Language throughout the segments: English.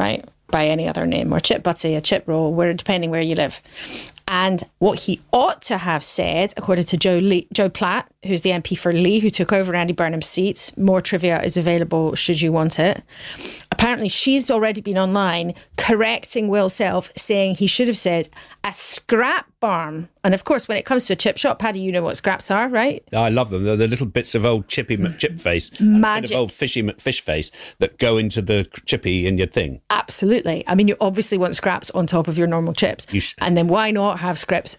right, by any other name, or chip butty, a chip roll, depending where you live. And what he ought to have said, according to Joe Platt, who's the MP for Lee, who took over Andy Burnham's seat, more trivia is available should you want it. Apparently, she's already been online correcting Will Self, saying he should have said a scrap farm. And of course, when it comes to a chip shop, Paddy, you know what scraps are, right? I love them. They're the little bits of old Chippy McChip face, Magic. of old Fishy McFish face that go into the chippy in your thing. Absolutely. I mean, you obviously want scraps on top of your normal chips. And then why not have scraps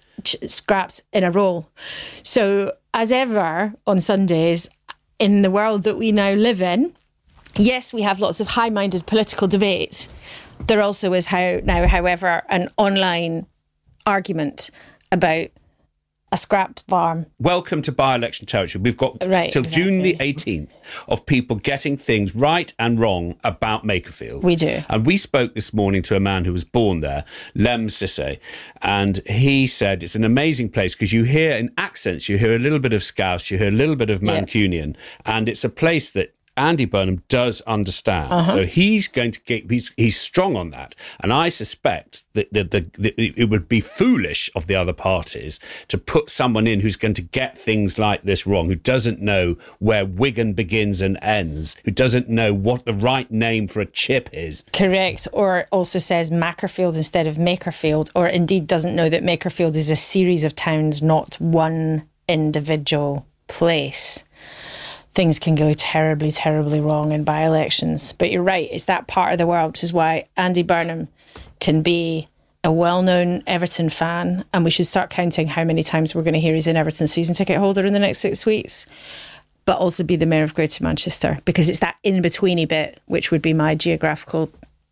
in a roll? So, as ever, on Sundays, in the world that we now live in, yes, we have lots of high-minded political debate. There also is however, an online argument about a scrap farm. Welcome to by-election territory. We've got till June the 18th of people getting things right and wrong about Makerfield. We do. And we spoke this morning to a man who was born there, Lem Sisse, and he said it's an amazing place because you hear in accents, you hear a little bit of Scouse, you hear a little bit of Mancunian, and it's a place that Andy Burnham does understand. So he's going to get, he's strong on that. And I suspect that it would be foolish of the other parties to put someone in who's going to get things like this wrong, who doesn't know where Wigan begins and ends, who doesn't know what the right name for a chip is. Correct. Or also says Makerfield instead of Makerfield, or indeed doesn't know that Makerfield is a series of towns, not one individual place. Things can go terribly, terribly wrong in by-elections. But you're right, it's that part of the world, which is why Andy Burnham can be a well-known Everton fan, and we should start counting how many times we're going to hear he's an Everton season ticket holder in the next 6 weeks, but also be the Mayor of Greater Manchester, because it's that in-betweeny bit, which would be my geographical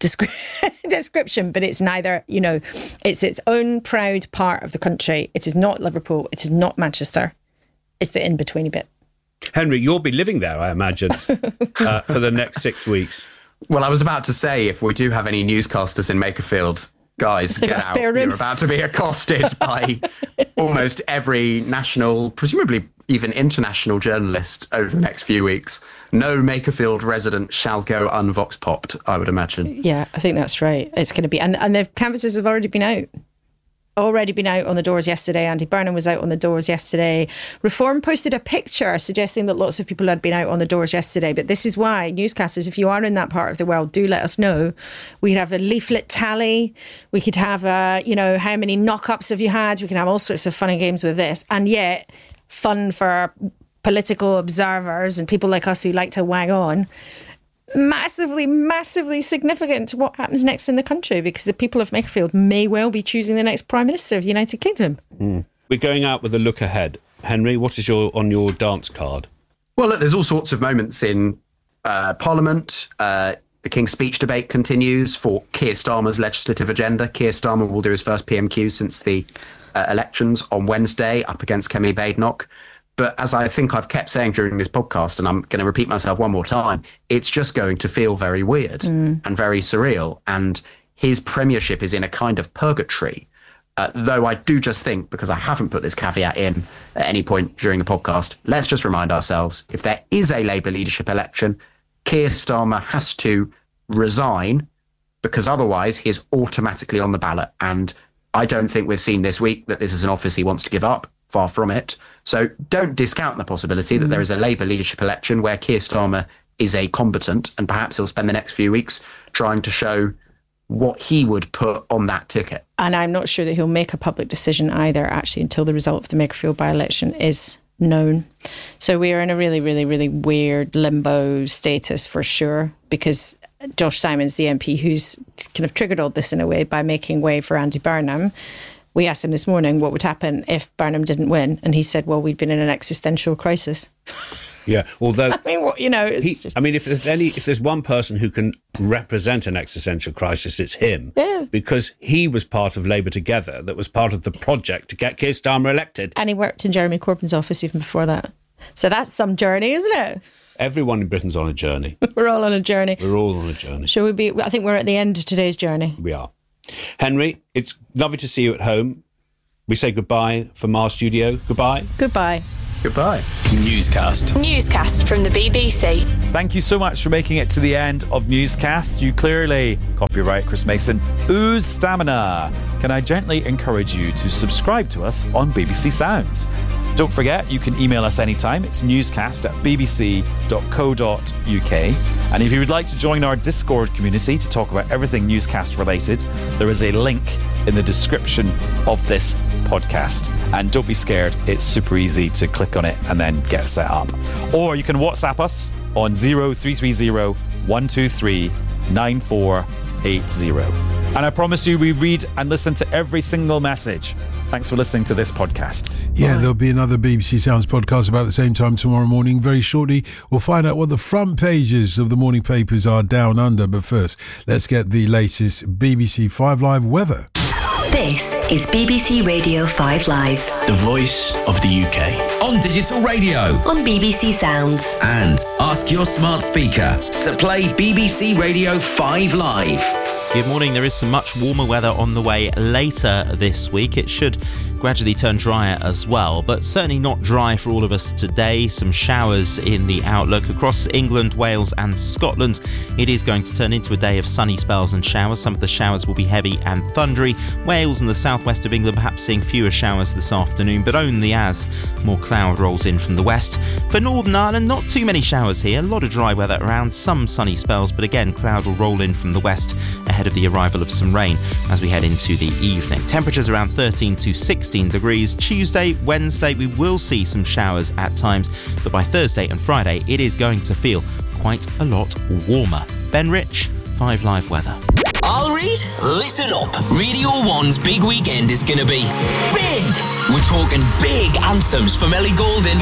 description, but it's neither, it's its own proud part of the country. It is not Liverpool, it is not Manchester, it's the in-betweeny bit. Henry, you'll be living there, I imagine, for the next 6 weeks. Well, I was about to say, if we do have any newscasters in Makerfield, guys, get out. You're about to be accosted by almost every national, presumably even international journalist over the next few weeks. No Makerfield resident shall go unvox popped, I would imagine. Yeah, I think that's right. It's going to be. And the canvassers have already been out. On the doors yesterday. Andy Burnham was out on the doors yesterday. Reform posted a picture suggesting that lots of people had been out on the doors yesterday. But this is why, newscasters, if you are in that part of the world, do let us know. We could have a leaflet tally. We could have, how many knock-ups have you had? We can have all sorts of fun and games with this. And yet, fun for political observers and people like us who like to wag on. Massively, massively significant to what happens next in the country, because the people of Makerfield may well be choosing the next Prime Minister of the United Kingdom. We're going out with a look ahead. Henry, what is on your dance card? Well, look, there's all sorts of moments in Parliament. The King's Speech debate continues for Keir Starmer's legislative agenda. Keir Starmer will do his first PMQ since the elections on Wednesday up against Kemi Badenoch. But as I think I've kept saying during this podcast, and I'm going to repeat myself one more time, it's just going to feel very weird and very surreal. And his premiership is in a kind of purgatory. Though I do just think, because I haven't put this caveat in at any point during the podcast, let's just remind ourselves, if there is a Labour leadership election, Keir Starmer has to resign, because otherwise he is automatically on the ballot. And I don't think we've seen this week that this is an office he wants to give up. Far from it. So don't discount the possibility that there is a Labour leadership election where Keir Starmer is a combatant, and perhaps he'll spend the next few weeks trying to show what he would put on that ticket. And I'm not sure that he'll make a public decision either, actually, until the result of the Makerfield by-election is known. So we are in a really, really, really weird limbo status for sure, because Josh Simons, the MP, who's kind of triggered all this in a way by making way for Andy Burnham, we asked him this morning what would happen if Burnham didn't win, and he said, well, we'd been in an existential crisis. Yeah, although I mean, if there's one person who can represent an existential crisis, it's him. Yeah. Because he was part of Labour Together, that was part of the project to get Keir Starmer elected. And he worked in Jeremy Corbyn's office even before that. So that's some journey, isn't it? Everyone in Britain's on a journey. We're all on a journey. We're all on a journey. Shall we be? I think we're at the end of today's journey. We are. Henry, it's lovely to see you at home. We say goodbye from our studio. Goodbye. Goodbye. Goodbye. Newscast from the BBC. Thank you so much for making it to the end of Newscast. You clearly, copyright Chris Mason, ooze stamina. Can I gently encourage you to subscribe to us on BBC Sounds? Don't forget, you can email us anytime. It's newscast@bbc.co.uk. And if you would like to join our Discord community to talk about everything Newscast related, there is a link in the description of this podcast. And don't be scared, it's super easy to click on it and then get set up. Or you can WhatsApp us on 0330 123 9480. And I promise you, we read and listen to every single message. Thanks for listening to this podcast. Yeah, there'll be another BBC Sounds podcast about the same time tomorrow morning. Very shortly, we'll find out what the front pages of the morning papers are down under. But first, let's get the latest BBC 5 Live weather. This is BBC Radio 5 Live. The voice of the UK. On digital radio. On BBC Sounds. And ask your smart speaker to play BBC Radio 5 Live. Good morning. There is some much warmer weather on the way later this week. It should gradually turn drier as well, but certainly not dry for all of us today. Some showers in the outlook across England, Wales and Scotland. It is going to turn into a day of sunny spells and showers. Some of the showers will be heavy and thundery. Wales and the southwest of England perhaps seeing fewer showers this afternoon, but only as more cloud rolls in from the west. For Northern Ireland, not too many showers here. A lot of dry weather around, some sunny spells, but again, cloud will roll in from the west ahead of the arrival of some rain as we head into the evening. Temperatures around 13 to 16 degrees. Tuesday, Wednesday, we will see some showers at times, but by Thursday and Friday, it is going to feel quite a lot warmer. Ben Rich, 5 Live weather. I'll read. Listen up. Radio 1's big weekend is going to be big. We're talking big anthems from Ellie Goulding.